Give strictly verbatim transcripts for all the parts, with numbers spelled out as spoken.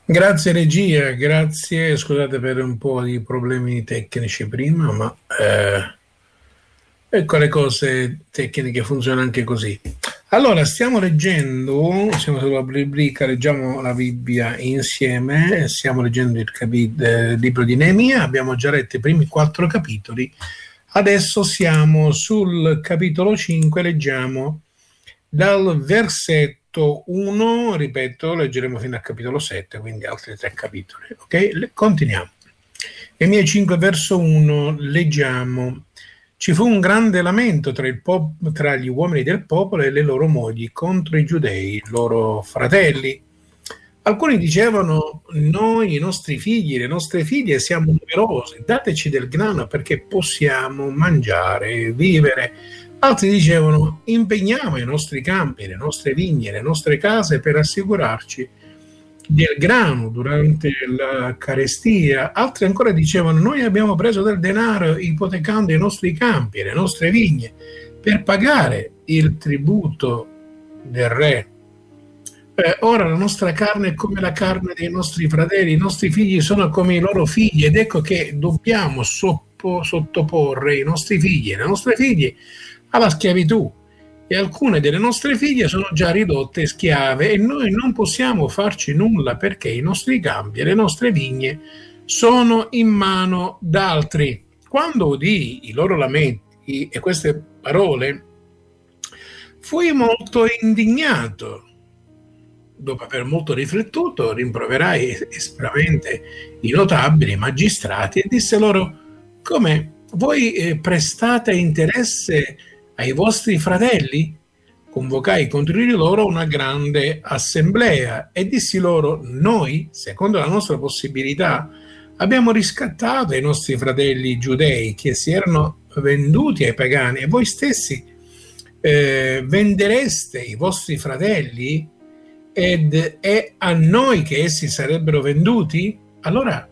Grazie regia, grazie, scusate per un po' di problemi tecnici prima, ma eh, ecco le cose tecniche funzionano anche così. Allora, stiamo leggendo, siamo sulla rubrica, leggiamo la Bibbia insieme, stiamo leggendo il, capi- eh, il libro di Neemia, abbiamo già letto i primi quattro capitoli, adesso siamo sul capitolo cinque, leggiamo dal versetto uno, ripeto, leggeremo fino al capitolo sette, quindi altri tre capitoli. Ok? Continuiamo. Neemia cinque, verso uno, leggiamo: ci fu un grande lamento tra, il pop- tra gli uomini del popolo e le loro mogli contro i giudei, i loro fratelli. Alcuni dicevano: noi, i nostri figli, le nostre figlie siamo numerosi, dateci del grano perché possiamo mangiare e vivere. Altri dicevano: impegniamo i nostri campi, le nostre vigne, le nostre case per assicurarci del grano durante la carestia. Altri ancora dicevano: noi abbiamo preso del denaro ipotecando i nostri campi, le nostre vigne, per pagare il tributo del re. Eh, ora la nostra carne è come la carne dei nostri fratelli, i nostri figli sono come i loro figli, ed ecco che dobbiamo soppo, sottoporre i nostri figli e le nostre figlie alla schiavitù, e alcune delle nostre figlie sono già ridotte schiave e noi non possiamo farci nulla perché i nostri campi e le nostre vigne sono in mano d'altri. Quando udii i loro lamenti e queste parole, fui molto indignato. Dopo aver molto riflettuto, rimproverai espressamente i notabili magistrati e disse loro: come voi eh, prestate interesse ai vostri fratelli? Convocai contro di loro una grande assemblea e dissi loro: noi, secondo la nostra possibilità, abbiamo riscattato i nostri fratelli giudei che si erano venduti ai pagani, e voi stessi eh, vendereste i vostri fratelli ed è a noi che essi sarebbero venduti? Allora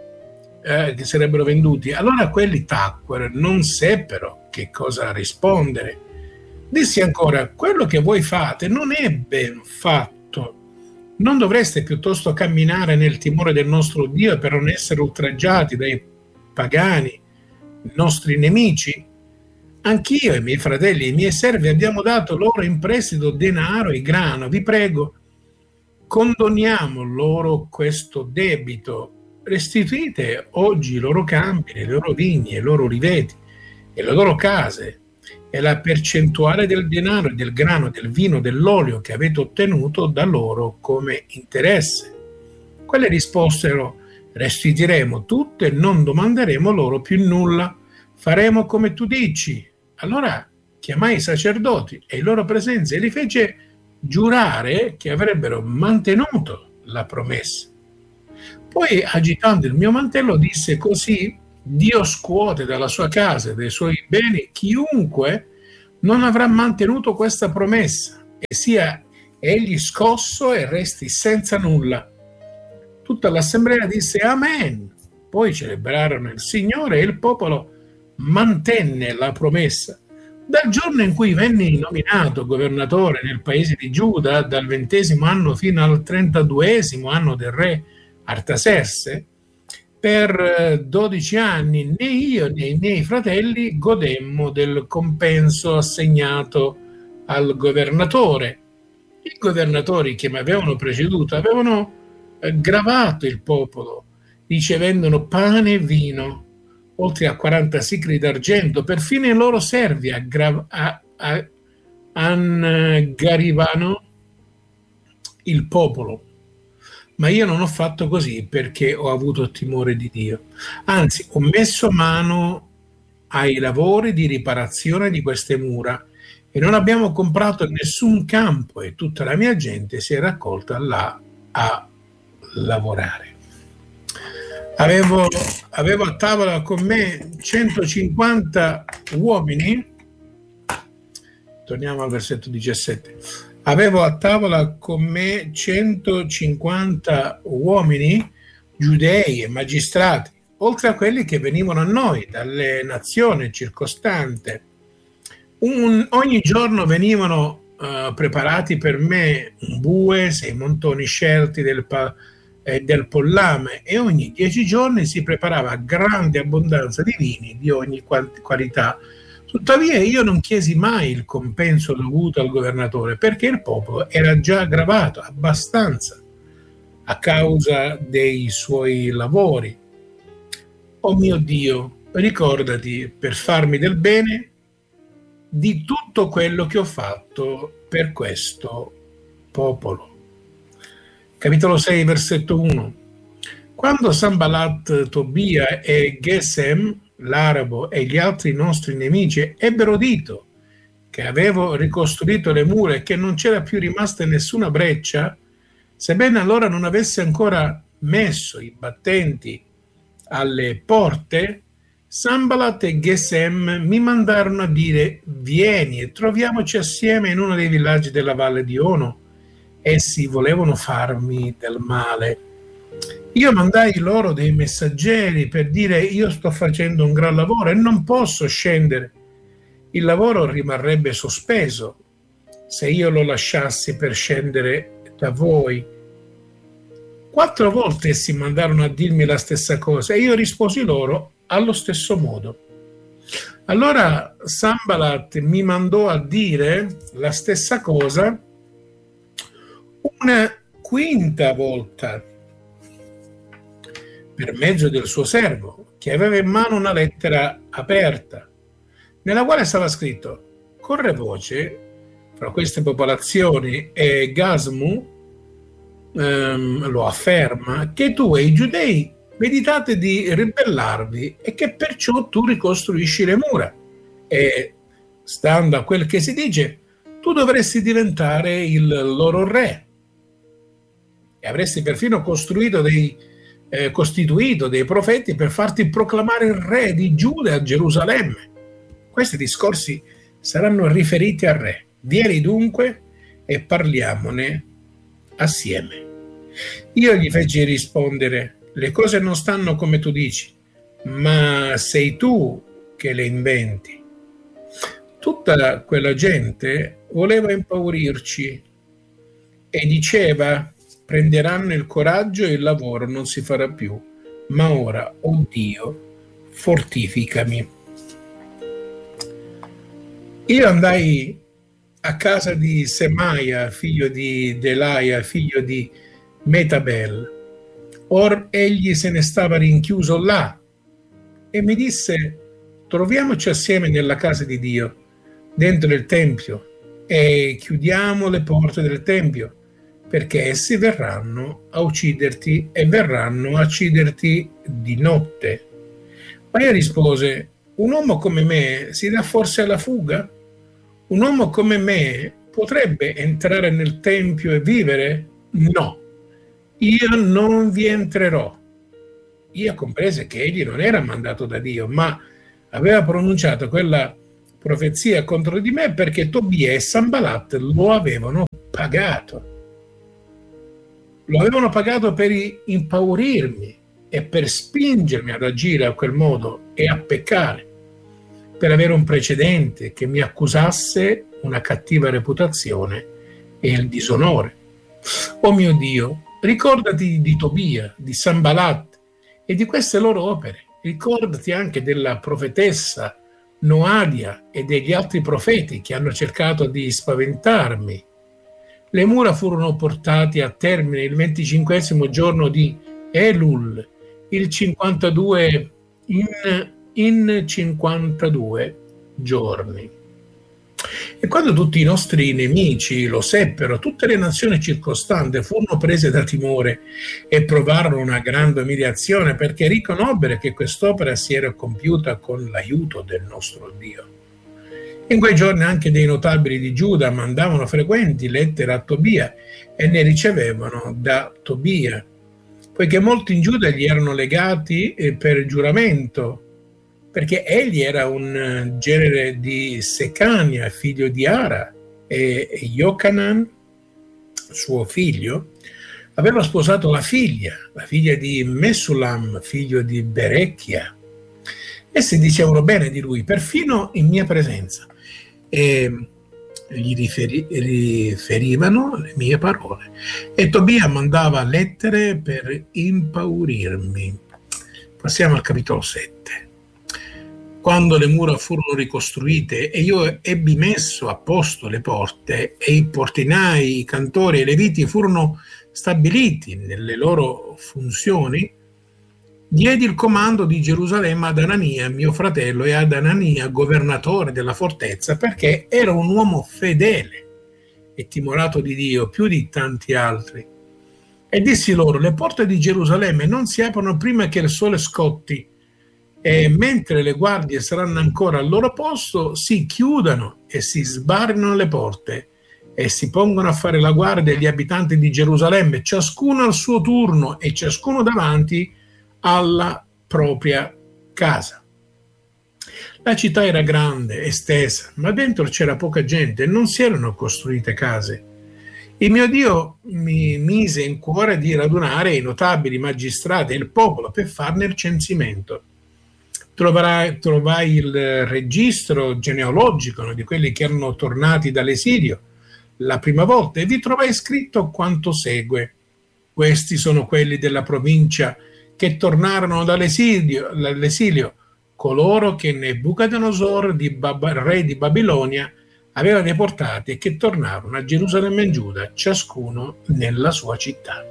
eh, che sarebbero venduti. Allora quelli tacquero, non seppero che cosa rispondere. Dissi ancora: quello che voi fate non è ben fatto. Non dovreste piuttosto camminare nel timore del nostro Dio per non essere oltraggiati dai pagani, nostri nemici? Anch'io e i miei fratelli e i miei servi abbiamo dato loro in prestito denaro e grano. Vi prego, condoniamo loro questo debito. Restituite oggi i loro campi, le loro vigne, i loro oliveti e le loro case, e la percentuale del denaro e del grano, del vino, dell'olio che avete ottenuto da loro come interesse. Quelle risposero: restituiremo tutto e non domanderemo loro più nulla. Faremo come tu dici. Allora chiamai i sacerdoti e in loro presenza e li fece giurare che avrebbero mantenuto la promessa. Poi, agitando il mio mantello, disse: così Dio scuote dalla sua casa e dai suoi beni chiunque non avrà mantenuto questa promessa, e sia egli scosso e resti senza nulla. Tutta l'assemblea disse Amen. Poi celebrarono il Signore e il popolo mantenne la promessa. Dal giorno in cui venni nominato governatore nel paese di Giuda, dal ventesimo anno fino al trentaduesimo anno del re Artaserse, per dodici anni né io né i miei fratelli godemmo del compenso assegnato al governatore. I governatori che mi avevano preceduto avevano gravato il popolo, ricevendolo pane e vino, oltre a quaranta sicli d'argento. Perfino i loro servi aggra- a- a- angarivano il popolo. Ma io non ho fatto così perché ho avuto timore di Dio. Anzi, ho messo mano ai lavori di riparazione di queste mura e non abbiamo comprato nessun campo, e tutta la mia gente si è raccolta là a lavorare. Avevo, avevo a tavola con me centocinquanta uomini. Torniamo al versetto diciassette. Avevo a tavola con me centocinquanta uomini, giudei e magistrati, oltre a quelli che venivano a noi dalle nazioni circostanti. Un, ogni giorno venivano uh, preparati per me un bue, sei montoni scelti del, pa, e del pollame, e ogni dieci giorni si preparava grande abbondanza di vini di ogni qualità. Tuttavia io non chiesi mai il compenso dovuto al governatore, perché il popolo era già aggravato abbastanza a causa dei suoi lavori. Oh mio Dio, ricordati, per farmi del bene, di tutto quello che ho fatto per questo popolo. Capitolo sei, versetto uno. Quando Sanballat, Tobia e Gesem, l'arabo, e gli altri nostri nemici ebbero udito che avevo ricostruito le mura e che non c'era più rimasta nessuna breccia, sebbene allora non avesse ancora messo i battenti alle porte, Sanballat e Gesem mi mandarono a dire: vieni e troviamoci assieme in uno dei villaggi della valle di Ono. Essi volevano farmi del male. Io mandai loro dei messaggeri per dire: io sto facendo un gran lavoro e non posso scendere. Il lavoro rimarrebbe sospeso se io lo lasciassi per scendere da voi. Quattro volte essi mandarono a dirmi la stessa cosa e io risposi loro allo stesso modo. Allora Sanballat mi mandò a dire la stessa cosa una quinta volta per mezzo del suo servo, che aveva in mano una lettera aperta nella quale stava scritto: corre voce fra queste popolazioni e Gasmu ehm, lo afferma che tu e i giudei meditate di ribellarvi e che perciò tu ricostruisci le mura e, stando a quel che si dice, tu dovresti diventare il loro re e avresti perfino costruito dei, eh, costituito dei profeti per farti proclamare il re di Giuda a Gerusalemme. Questi discorsi saranno riferiti al re. Vieni dunque e parliamone assieme. Io gli feci rispondere: le cose non stanno come tu dici, ma sei tu che le inventi. Tutta quella gente voleva impaurirci e diceva: prenderanno il coraggio e il lavoro non si farà più, ma ora, oh Dio, fortificami. Io andai a casa di Semaia, figlio di Delaia, figlio di Metabel. Or egli se ne stava rinchiuso là e mi disse: troviamoci assieme nella casa di Dio, dentro il Tempio, e chiudiamo le porte del Tempio, perché essi verranno a ucciderti e verranno a ucciderti di notte. Ma io rispose: un uomo come me si dà forse alla fuga? Un uomo come me potrebbe entrare nel Tempio e vivere? No, io non vi entrerò. Io comprese che egli non era mandato da Dio, ma aveva pronunciato quella profezia contro di me perché Tobia e Sanballat lo avevano pagato. Lo avevano pagato per impaurirmi e per spingermi ad agire a quel modo e a peccare, per avere un precedente che mi accusasse una cattiva reputazione e il disonore. Oh mio Dio, ricordati di Tobia, di Sanballat e di queste loro opere. Ricordati anche della profetessa Noadia e degli altri profeti che hanno cercato di spaventarmi. Le mura furono portate a termine il venticinquesimo giorno di Elul, il cinquantadue in, in cinquantadue giorni. E quando tutti i nostri nemici lo seppero, tutte le nazioni circostanti furono prese da timore e provarono una grande umiliazione, perché riconobbero che quest'opera si era compiuta con l'aiuto del nostro Dio. In quei giorni anche dei notabili di Giuda mandavano frequenti lettere a Tobia e ne ricevevano da Tobia, poiché molti in Giuda gli erano legati per giuramento, perché egli era un genere di Secania, figlio di Ara, e Yochanan, suo figlio, aveva sposato la figlia, la figlia di Mesulam, figlio di Berecchia. Essi dicevano bene di lui, perfino in mia presenza. E gli riferi- riferivano le mie parole e Tobia mandava lettere per impaurirmi. Passiamo al capitolo sette. Quando le mura furono ricostruite e io ebbi messo a posto le porte e i portinai, i cantori e i leviti furono stabiliti nelle loro funzioni, diedi il comando di Gerusalemme ad Anania, mio fratello, e ad Anania, governatore della fortezza, perché era un uomo fedele e timorato di Dio più di tanti altri. E dissi loro: le porte di Gerusalemme non si aprono prima che il sole scotti, e mentre le guardie saranno ancora al loro posto, si chiudano e si sbarrino le porte e si pongono a fare la guardia agli abitanti di Gerusalemme, ciascuno al suo turno e ciascuno davanti alla propria casa. La città era grande, estesa, ma dentro c'era poca gente e non si erano costruite case. Il mio Dio mi mise in cuore di radunare i notabili, i magistrati e il popolo per farne il censimento. Troverai, trovai il registro genealogico, no, di quelli che erano tornati dall'esilio la prima volta, e vi trovai scritto quanto segue. Questi sono quelli della provincia che tornarono dall'esilio, dall'esilio coloro che Nebuchadnezzar, di Bab- re di Babilonia, aveva deportati e che tornarono a Gerusalemme in Giuda, ciascuno nella sua città.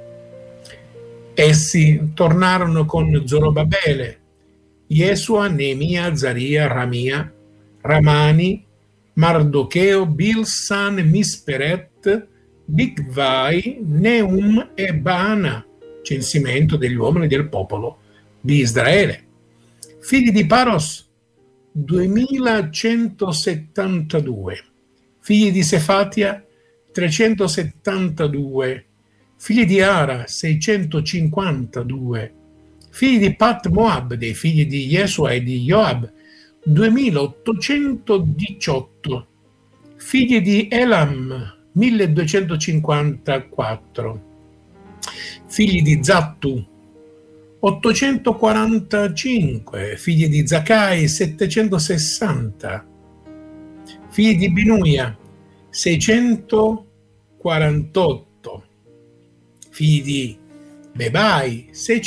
Essi tornarono con Zorobabele, Yesua, Neemia, Azaria, Ramia, Ramani, Mardocheo, Bilsan, Misperet, Bigvai, Neum e Baana, censimento degli uomini del popolo di Israele. Figli di Paros, duemilacentosettantadue. Figli di Sefatia, trecentosettantadue. Figli di Ara, seicentocinquantadue. Figli di Pat Moab, dei figli di Yesua e di Joab, duemilaottocentodiciotto. Figli di Elam, milleduecentocinquantaquattro. Figli di Zattu, ottocentoquarantacinque. Figli di Zacai, settecentosessanta. Figli di Binuia, seicentoquarantotto. Figli di Bebai,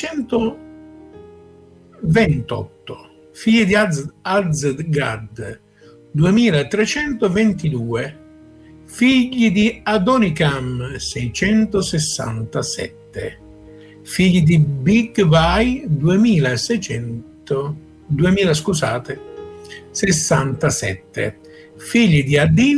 seicentoventotto. Figli di Az- Azgad, duemilatrecentoventidue. Figli di Adonicam, seicentosessantasette. Figli di Bigvai, duemilaseicento, duemila scusate, sessantasette. Figli di Adin,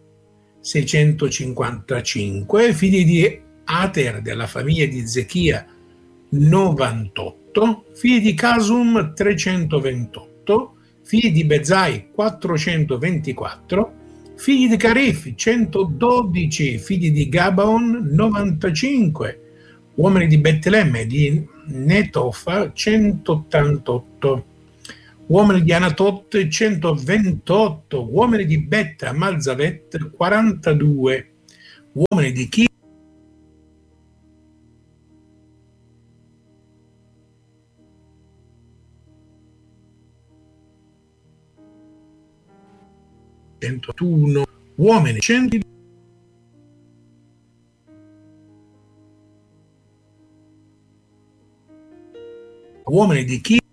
seicentocinquantacinque. Figli di Ater, della famiglia di Zechia, novantotto. Figli di Casum, trecentoventotto. Figli di Bezai, quattrocentoventiquattro. Figli di Carif, centododici. Figli di Gabaon, novantacinque. Uomini di Betlemme e di Netofa, centottantotto. Uomini di Anatot, centoventotto. Uomini di Bet Malzavet, quarantadue. Uomini di Chi, centouno. Uomini cento. Uomini di Chi,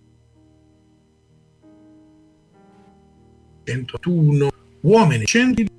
centouno. Uomini cento.